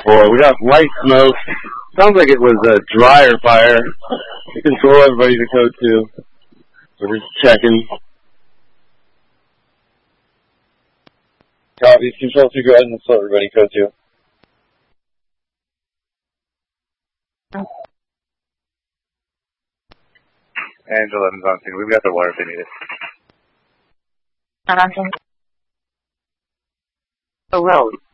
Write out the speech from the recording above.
4. We got white smoke. Sounds like it was a dryer fire. Control everybody to code 2. We're just checking. Copy. Control 2, go ahead and slow everybody code 2. And 11's on scene. We've got the water if they need it. Not on scene. The road.